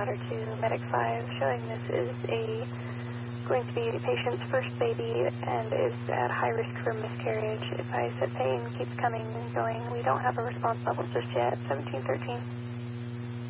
ladder to Medic 5, showing this is going to be the patient's first baby and is at high risk for miscarriage. Advise that pain keeps coming and going. We don't have a response level just yet. 1713.